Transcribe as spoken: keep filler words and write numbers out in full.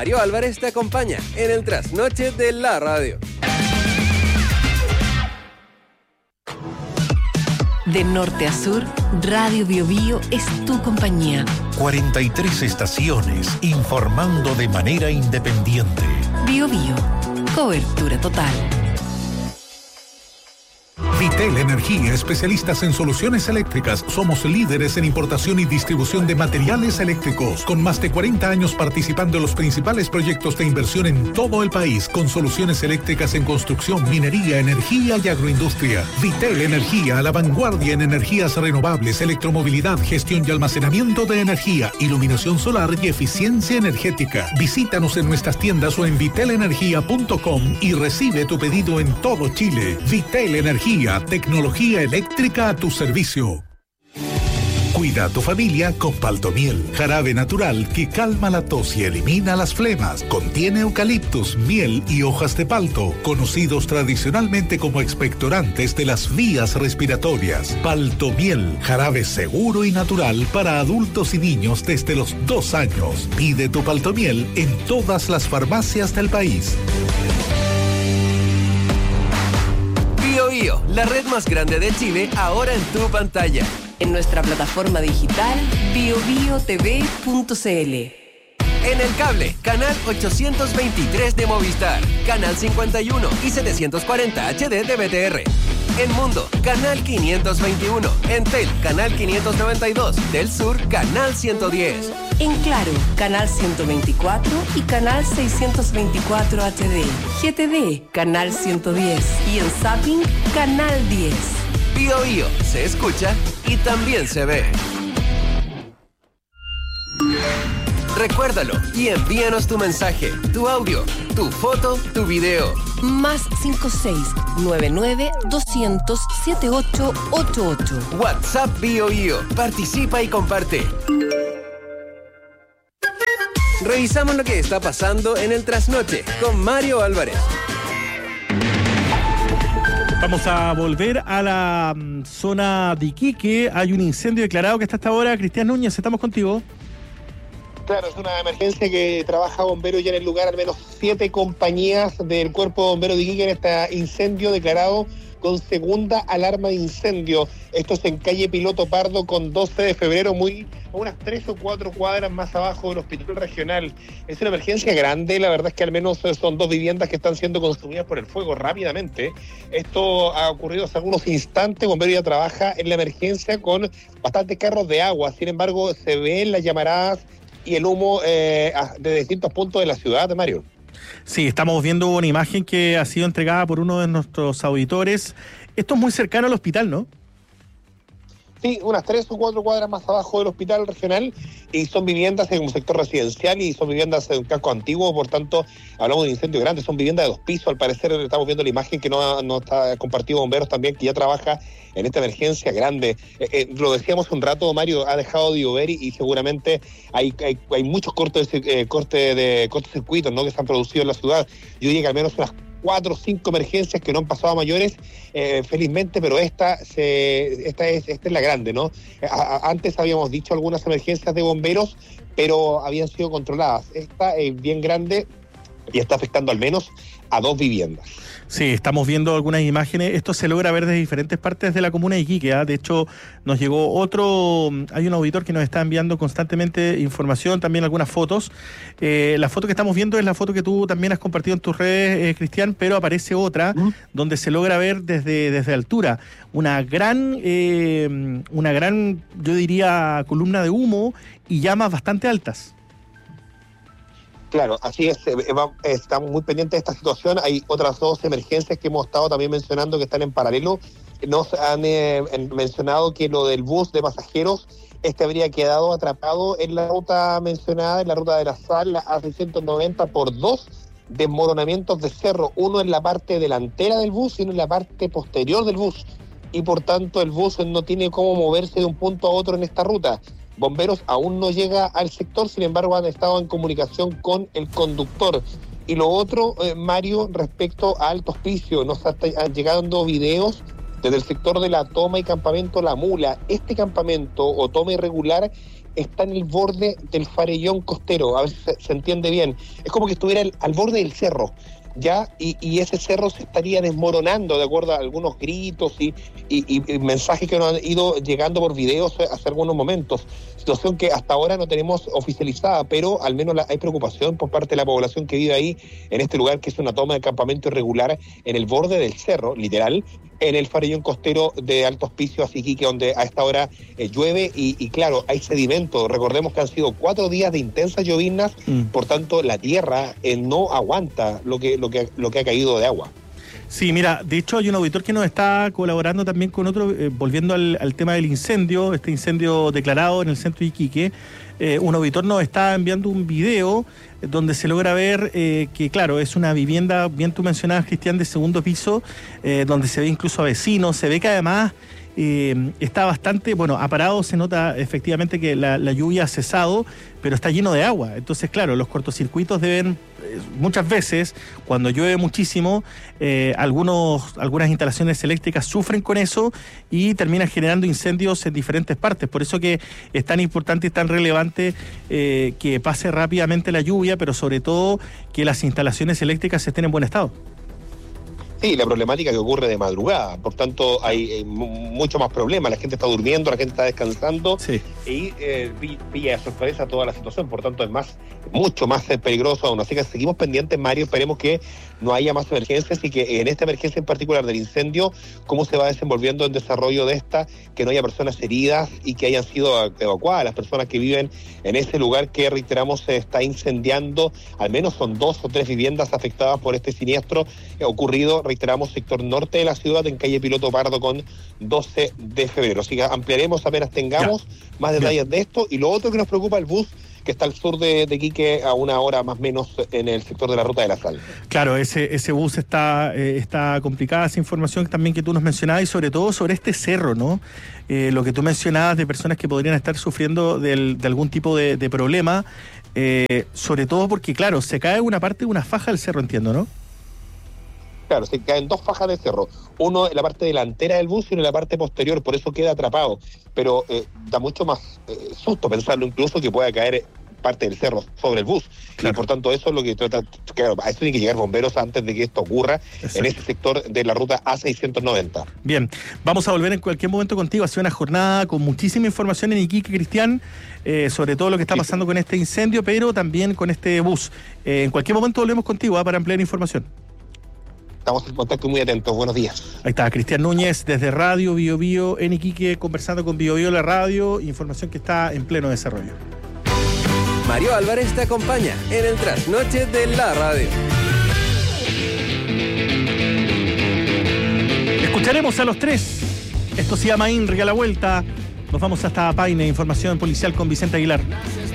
Mario Álvarez te acompaña en el trasnoche de la radio. De norte a sur, Radio Bio Bio es tu compañía. cuarenta y tres estaciones informando de manera independiente. Bio Bio, cobertura total. Vitel Energía, especialistas en soluciones eléctricas. Somos líderes en importación y distribución de materiales eléctricos, con más de cuarenta años participando en los principales proyectos de inversión en todo el país, con soluciones eléctricas en construcción, minería, energía y agroindustria. Vitel Energía, a la vanguardia en energías renovables, electromovilidad, gestión y almacenamiento de energía, iluminación solar y eficiencia energética. Visítanos en nuestras tiendas o en vitel energía punto com y recibe tu pedido en todo Chile. Vitel Energía, tecnología eléctrica a tu servicio. Cuida a tu familia con Paltomiel, jarabe natural que calma la tos y elimina las flemas. Contiene eucaliptus, miel y hojas de palto, conocidos tradicionalmente como expectorantes de las vías respiratorias. Paltomiel, jarabe seguro y natural para adultos y niños desde los dos años. Pide tu Paltomiel en todas las farmacias del país. Bio Bio, la red más grande de Chile, ahora en tu pantalla. En nuestra plataforma digital bio bio t v punto c l. En el cable, canal ochocientos veintitrés de Movistar, canal cincuenta y uno y setecientos cuarenta H D de B T R. En Mundo, canal quinientos veintiuno. En Tel, canal quinientos noventa y dos. Del Sur, canal ciento diez. En Claro, canal ciento veinticuatro y canal seiscientos veinticuatro H D. G T D, canal ciento diez. Y en Zapping, canal diez. Bio Bio, se escucha y también se ve. Recuérdalo y envíanos tu mensaje, tu audio, tu foto, tu video. Más cinco seis nueve nueve dos cero cero siete ocho ocho ocho. WhatsApp Bio Bio. Participa y comparte. Revisamos lo que está pasando en el trasnoche con Mario Álvarez. Vamos a volver a la um, zona de Iquique. Hay un incendio declarado que está hasta ahora. Cristian Núñez, estamos contigo. Claro, es una emergencia que trabaja bomberos ya en el lugar, al menos siete compañías del Cuerpo de Bomberos de Iquique en este incendio declarado con segunda alarma de incendio. Esto es en calle Piloto Pardo con doce de febrero, muy a unas tres o cuatro cuadras más abajo del Hospital Regional. Es una emergencia grande, la verdad es que al menos son dos viviendas que están siendo consumidas por el fuego rápidamente. Esto ha ocurrido hace algunos instantes, Bomberos ya trabaja en la emergencia con bastantes carros de agua, sin embargo se ven las llamaradas y el humo eh, de distintos puntos de la ciudad, Mario. Sí, estamos viendo una imagen que ha sido entregada por uno de nuestros auditores. Esto es muy cercano al hospital, ¿no? Sí, unas tres o cuatro cuadras más abajo del Hospital Regional, y son viviendas en un sector residencial y son viviendas en un casco antiguo, por tanto hablamos de un incendio grande, son viviendas de dos pisos, al parecer estamos viendo la imagen que no, no está compartido Bomberos también, que ya trabaja en esta emergencia grande. Eh, eh, lo decíamos un rato, Mario, ha dejado de llover y, y seguramente hay, hay, hay muchos cortes de, eh, corte de cortocircuitos, ¿no?, que se han producido en la ciudad. Yo diría que al menos unas cuatro o cinco emergencias que no han pasado a mayores, eh, felizmente, pero esta se, esta es esta es la grande, ¿no? A, a, antes habíamos dicho algunas emergencias de bomberos, pero habían sido controladas. Esta es bien grande y está afectando al menos a dos viviendas. Sí, estamos viendo algunas imágenes. Esto se logra ver desde diferentes partes de la comuna de Iquique, ¿eh? De hecho, nos llegó otro... Hay un auditor que nos está enviando constantemente información, también algunas fotos. Eh, la foto que estamos viendo es la foto que tú también has compartido en tus redes, eh, Cristian, pero aparece otra ¿Mm? donde se logra ver desde, desde altura una gran, eh, una gran, yo diría, columna de humo y llamas bastante altas. Claro, así es, estamos muy pendientes de esta situación. Hay otras dos emergencias que hemos estado también mencionando que están en paralelo. Nos han eh, mencionado que lo del bus de pasajeros, este habría quedado atrapado en la ruta mencionada, en la ruta de la Sal, la A seiscientos noventa, por dos desmoronamientos de cerro, uno en la parte delantera del bus y uno en la parte posterior del bus. Y por tanto el bus no tiene cómo moverse de un punto a otro en esta ruta. Bomberos aún no llega al sector, sin embargo han estado en comunicación con el conductor. Y lo otro, eh, Mario, respecto a Alto Hospicio, nos han llegado videos desde el sector de la toma y campamento La Mula. Este campamento o toma irregular está en el borde del farellón costero, a ver si se, se entiende bien. Es como que estuviera el, al borde del cerro, ¿ya? Y, y ese cerro se estaría desmoronando, de acuerdo a algunos gritos y, y, y mensajes que nos han ido llegando por videos hace algunos momentos. Situación que hasta ahora no tenemos oficializada, pero al menos la, hay preocupación por parte de la población que vive ahí, en este lugar que es una toma de campamento irregular en el borde del cerro, literal, en el farellón costero de Alto Hospicio, Iquique, donde a esta hora eh, llueve y, y claro, hay sedimento. Recordemos que han sido cuatro días de intensas lloviznas, mm. por tanto la tierra eh, no aguanta lo que, lo que, lo que ha caído de agua. Sí, mira, de hecho hay un auditor que nos está colaborando también con otro, eh, volviendo al, al tema del incendio, este incendio declarado en el centro de Iquique. Eh, un auditor nos está enviando un video donde se logra ver eh, que, claro, es una vivienda, bien tú mencionabas, Cristian, de segundo piso, eh, donde se ve incluso a vecinos, se ve que además eh, está bastante, bueno, ha parado, se nota efectivamente que la, la lluvia ha cesado, pero está lleno de agua. Entonces, claro, los cortocircuitos deben, eh, muchas veces, cuando llueve muchísimo, eh, algunos, algunas instalaciones eléctricas sufren con eso y terminan generando incendios en diferentes partes. Por eso que es tan importante y tan relevante eh, que pase rápidamente la lluvia, pero sobre todo que las instalaciones eléctricas estén en buen estado. Sí, la problemática que ocurre de madrugada, por tanto hay, hay mucho más problemas, la gente está durmiendo, la gente está descansando, sí. y eh, pilla de sorpresa toda la situación, por tanto es más, mucho más peligroso aún, así que seguimos pendientes, Mario, esperemos que no haya más emergencias y que en esta emergencia en particular del incendio, cómo se va desenvolviendo el desarrollo de esta, que no haya personas heridas y que hayan sido evacuadas, las personas que viven en ese lugar que, reiteramos, se está incendiando, al menos son dos o tres viviendas afectadas por este siniestro eh, ocurrido, reiteramos, sector norte de la ciudad, en calle Piloto Pardo con doce de febrero. Así que ampliaremos apenas tengamos ya. más detalles Bien. de esto. Y lo otro que nos preocupa, el bus que está al sur de, de Iquique, a una hora más o menos en el sector de la Ruta de la Sal. Claro, ese ese bus está eh, está complicada, esa información también que tú nos mencionabas, y sobre todo sobre este cerro, ¿no? Eh, lo que tú mencionabas de personas que podrían estar sufriendo del, de algún tipo de, de problema, eh, sobre todo porque, claro, se cae una parte de una faja del cerro, entiendo, ¿no? Claro, se caen dos fajas de cerro, uno en la parte delantera del bus y uno en la parte posterior, por eso queda atrapado, pero eh, da mucho más eh, susto pensarlo incluso que pueda caer parte del cerro sobre el bus, claro. y por tanto eso es lo que trata, claro, a eso tienen que llegar bomberos antes de que esto ocurra. Exacto. En ese sector de la ruta A seiscientos noventa. Bien, vamos a volver en cualquier momento contigo, ha sido una jornada con muchísima información en Iquique, Cristian, eh, sobre todo lo que está pasando sí. con este incendio, pero también con este bus. Eh, en cualquier momento volvemos contigo ¿eh? para ampliar información. Estamos en contacto y muy atentos. Buenos días. Ahí está, Cristian Núñez desde Radio Bio Bio en Iquique, conversando con Bio Bio la radio, información que está en pleno desarrollo. Mario Álvarez te acompaña en el trasnoche de la radio. Escucharemos a los tres. Esto se llama INRI a la vuelta. Nos vamos hasta Paine, información policial con Vicente Aguilar.